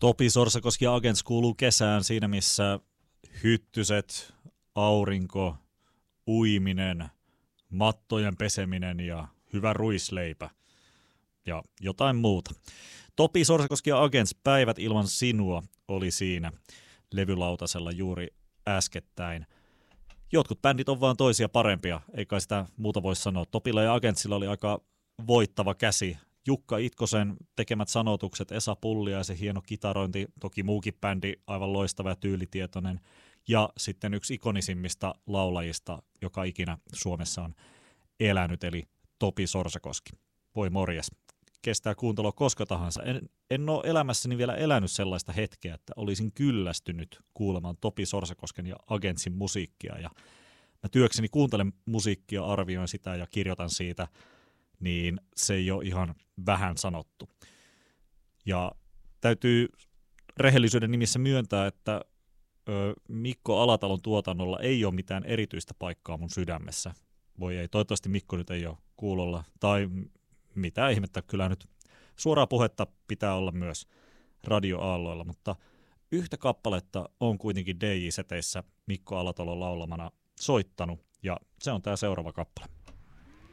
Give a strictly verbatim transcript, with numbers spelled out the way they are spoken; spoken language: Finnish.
Topi Sorsakoski ja Agents kuuluu kesään siinä, missä hyttyset, aurinko, uiminen, mattojen peseminen ja hyvä ruisleipä ja jotain muuta. Topi Sorsakoski ja Agents päivät ilman sinua oli siinä levylautasella juuri äskettäin. Jotkut bändit on vaan toisia parempia, ei kai sitä muuta voi sanoa. Topilla ja Agentsilla oli aika voittava käsi. Jukka Itkosen tekemät sanotukset, Esa Pulliaisen hieno kitarointi, toki muukin bändi aivan loistava ja tyylitietoinen. Ja sitten yksi ikonisimmista laulajista, joka ikinä Suomessa on elänyt, eli Topi Sorsakoski. Voi morjes. Kestää kuuntelua koska tahansa. En, en ole elämässäni vielä elänyt sellaista hetkeä, että olisin kyllästynyt kuulemaan Topi Sorsakosken ja Agentsin musiikkia. Ja mä työkseni kuuntelen musiikkia, arvioin sitä ja kirjoitan siitä, niin se ei ole ihan vähän sanottu. Ja täytyy rehellisyyden nimissä myöntää, että ö, Mikko Alatalon tuotannolla ei ole mitään erityistä paikkaa mun sydämessä. Voi ei, toivottavasti Mikko nyt ei ole kuulolla, tai mitä ihmettä, kyllä nyt suoraa puhetta pitää olla myös radioaalloilla, mutta yhtä kappaletta on kuitenkin D J-seteissä Mikko Alatalon laulamana soittanut, ja se on tämä seuraava kappale.